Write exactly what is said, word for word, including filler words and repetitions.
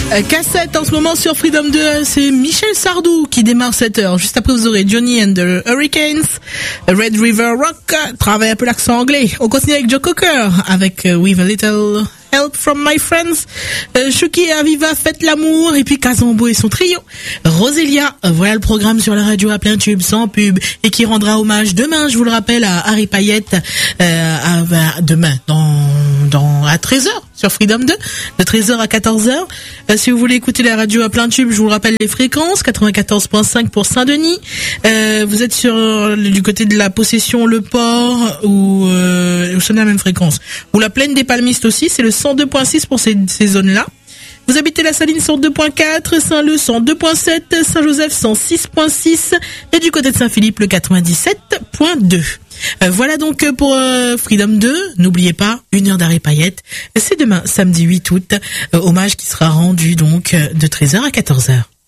Euh, cassette en ce moment sur Freedom deux, c'est Michel Sardou qui démarre cette heure. Juste après vous aurez Johnny and the Hurricanes, Red River Rock, travaille un peu l'accent anglais. On continue avec Joe Cocker, avec uh, With a Little Help from My Friends, euh, Chucky et Aviva, Faites l'amour, et puis Kazambo et son trio. Roselia, euh, voilà le programme sur la radio à plein tube, sans pub, et qui rendra hommage demain, je vous le rappelle, à Harry Payette, euh, à, à, demain, dans, dans, à treize heures, sur Freedom deux, de treize heures à quatorze heures. Euh, si vous voulez écouter la radio à plein tube, je vous le rappelle les fréquences, quatre-vingt-quatorze virgule cinq pour Saint-Denis, euh, vous êtes sur, du côté de la Possession, le Port, ou, euh, vous sonnez la même fréquence. Ou la Plaine des Palmistes aussi, c'est le cent deux virgule six pour ces, ces zones-là. Vous habitez la Saline cent deux virgule quatre, Saint-Leu cent deux virgule sept, Saint-Joseph cent six virgule six et du côté de Saint-Philippe le quatre-vingt-dix-sept virgule deux. Euh, voilà donc pour euh, Freedom deux. N'oubliez pas, une heure d'Harry Payette. C'est demain, samedi huit août, euh, hommage qui sera rendu donc de treize heures à quatorze heures.